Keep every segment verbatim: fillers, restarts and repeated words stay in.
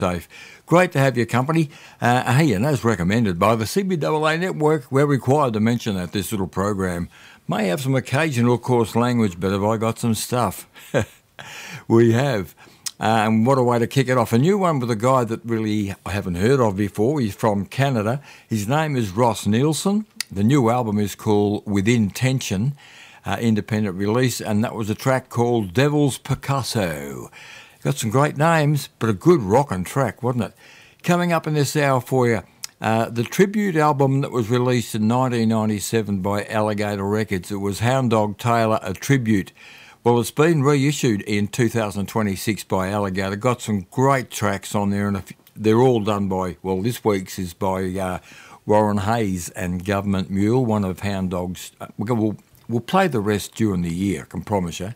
safe. Great to have your company. Uh, hey, and as recommended by the C B A A Network, we're required to mention that this little program may have some occasional coarse language, but have I got some stuff? We have. Uh, and what a way to kick it off. A new one with a guy that really I haven't heard of before. He's from Canada. His name is Ross Nielsen. The new album is called Within Tension, uh, independent release, and that was a track called Devil's Picasso. Got some great names, but a good rockin' track, wasn't it? Coming up in this hour for you, uh, the tribute album that was released in nineteen ninety-seven by Alligator Records. It was Hound Dog Taylor, a tribute. Well, it's been reissued in two thousand twenty-six by Alligator. Got some great tracks on there, and they're all done by, well, this week's is by uh, Warren Hayes and Government Mule, one of Hound Dog's. Uh, we'll, we'll play the rest during the year, I can promise you.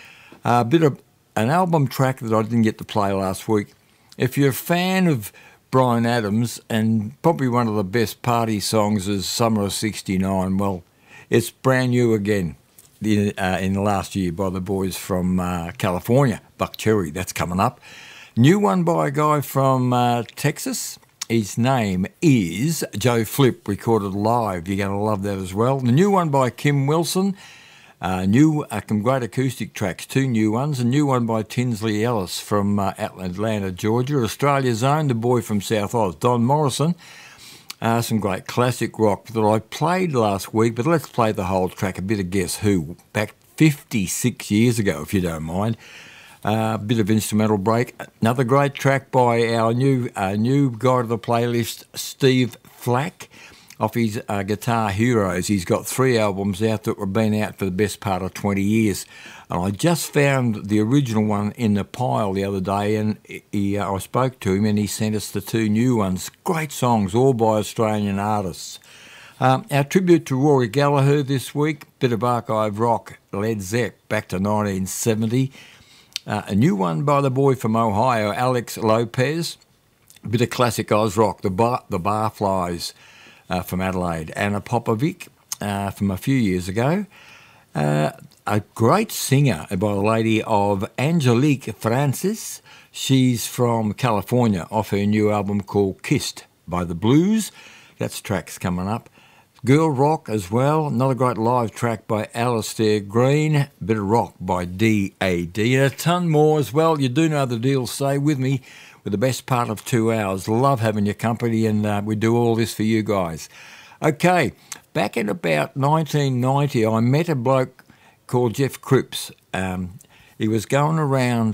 A uh, bit of an album track that I didn't get to play last week. If you're a fan of Bryan Adams, and probably one of the best party songs is Summer of sixty-nine, well, it's brand new again. In, uh, in the last year by the boys from uh, California, Buck Cherry, that's coming up. New one by a guy from uh, Texas. His name is Joe Flip, recorded live. You're going to love that as well. The new one by Kim Wilson. Uh, new, uh, some great acoustic tracks, two new ones. A new one by Tinsley Ellis from uh, Atlanta, Georgia. Australia's own, the boy from South Oz, Don Morrison. Uh, some great classic rock that I played last week, but let's play the whole track, a bit of Guess Who, back fifty-six years ago, if you don't mind. A uh, bit of instrumental break. Another great track by our new uh, new guy to the playlist, Steve Flack, off his uh, Guitar Heroes. He's got three albums out that have been out for the best part of twenty years. And I just found the original one in the pile the other day, and he, uh, I spoke to him and he sent us the two new ones. Great songs, all by Australian artists. Um, our tribute to Rory Gallagher this week, bit of archive rock, Led Zepp, back to nineteen seventy. Uh, a new one by the boy from Ohio, Alex Lopez. A bit of classic Oz rock, the, bar, the Barflies uh, from Adelaide. Anna Popovic uh, from a few years ago. Uh, a great singer by the lady of Angelique Francis. She's from California, off her new album called Kissed by the Blues. That's tracks coming up. Girl rock as well. Another great live track by Alistair Green. Bit of rock by D A D. And a ton more as well. You do know the deal. Stay with me with the best part of two hours. Love having your company, and uh, we do all this for you guys. Okay, back in about nineteen ninety, I met a bloke called Jeff Cripps. Um, he was going around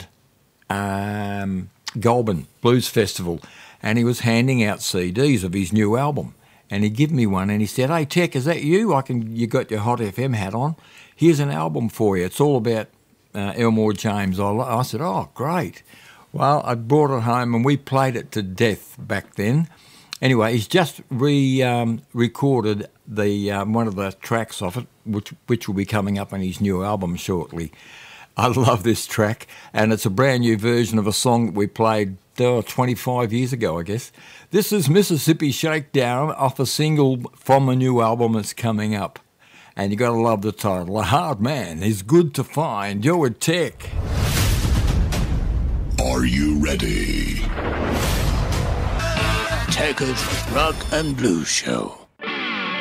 um, Goulburn Blues Festival, and he was handing out C Ds of his new album. And he gave me one, and he said, "Hey, Tech, is that you? I can. You got your Hot F M hat on. Here's an album for you. It's all about uh, Elmore James." I, I said, "Oh, great." Well, I brought it home, and we played it to death back then. Anyway, he's just re um, recorded the um, one of the tracks off it, which which will be coming up on his new album shortly. I love this track, and it's a brand new version of a song that we played oh, twenty-five years ago, I guess. This is Mississippi Shakedown off a single from a new album that's coming up, and you got to love the title. A Hard Man is Good to Find. You're with Tech. Are you ready? Tech's Rock and Blues Show.